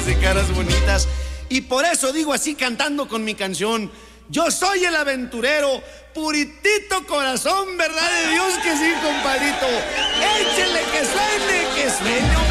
de caras bonitas. Y por eso digo así cantando con mi canción: yo soy el aventurero, puritito corazón, verdad de Dios que sí, compadrito. Échele que suene,